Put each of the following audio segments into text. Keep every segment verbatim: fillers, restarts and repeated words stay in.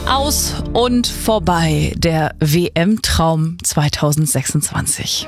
Aus und vorbei, der W M-Traum zwanzig sechsundzwanzig.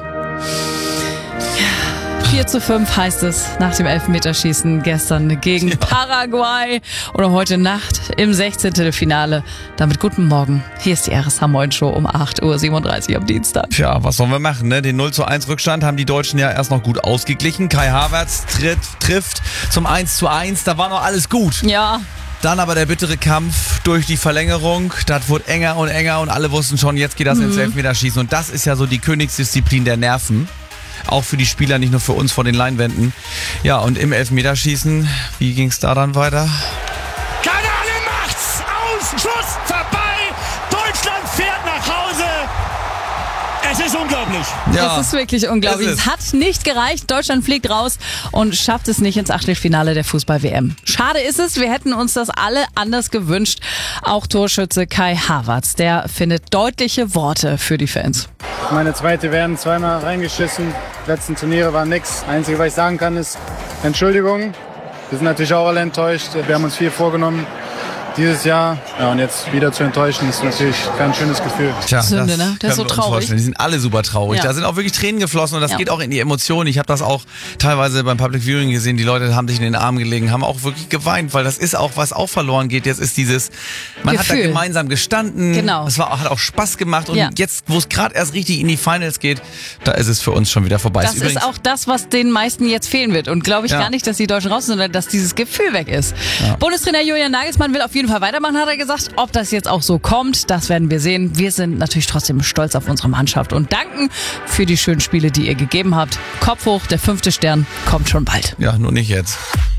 vier zu fünf heißt es nach dem Elfmeterschießen gestern gegen ja. Paraguay oder heute Nacht im sechzehnten Finale. Damit guten Morgen. Hier ist die R S H Moin Show um acht Uhr siebenunddreißig am Dienstag. Tja, was sollen wir machen, ne? Den null zu eins Rückstand haben die Deutschen ja erst noch gut ausgeglichen. Kai Havertz tritt, trifft zum eins zu eins. Da war noch alles gut. Ja. Dann aber der bittere Kampf durch die Verlängerung. Das wurde enger und enger und alle wussten schon, jetzt geht das mhm. ins Elfmeterschießen. Und das ist ja so die Königsdisziplin der Nerven. Auch für die Spieler, nicht nur für uns vor den Leinwänden. Ja, und im Elfmeterschießen, wie ging's da dann weiter? Kanane macht's! Aus! Schuss! Vorbei! Deutschland fährt nach Hause! Es ist unglaublich. Ja, es ist wirklich unglaublich. Es, es hat nicht gereicht. Deutschland fliegt raus und schafft es nicht ins Achtelfinale der Fußball-W M. Schade ist es. Wir hätten uns das alle anders gewünscht. Auch Torschütze Kai Havertz, der findet deutliche Worte für die Fans. Meine zweite werden zweimal reingeschissen. Die letzten Turniere waren nix. Einzige, was ich sagen kann, ist Entschuldigung. Wir sind natürlich auch alle enttäuscht. Wir haben uns viel vorgenommen dieses Jahr. Ja, und jetzt wieder zu enttäuschen, ist natürlich kein schönes Gefühl. Tja, Sünde, ne? Der ist so traurig. Die sind alle super traurig. Ja. Da sind auch wirklich Tränen geflossen und das ja. geht auch in die Emotionen. Ich habe das auch teilweise beim Public Viewing gesehen. Die Leute haben sich in den Arm gelegen, haben auch wirklich geweint, weil das ist auch, was auch verloren geht. Jetzt ist dieses, man Gefühl. hat da gemeinsam gestanden. Genau. Es war, hat auch Spaß gemacht und ja. jetzt, wo es gerade erst richtig in die Finals geht, da ist es für uns schon wieder vorbei. Das ist, ist auch das, was den meisten jetzt fehlen wird. Und glaube ich ja. gar nicht, dass die Deutschen raus sind, sondern dass dieses Gefühl weg ist. Ja. Bundestrainer Julian Nagelsmann will auf jeden Fall weitermachen, hat er gesagt. Ob das jetzt auch so kommt, das werden wir sehen. Wir sind natürlich trotzdem stolz auf unsere Mannschaft und danken für die schönen Spiele, die ihr gegeben habt. Kopf hoch, der fünfte Stern kommt schon bald. Ja, nur nicht jetzt.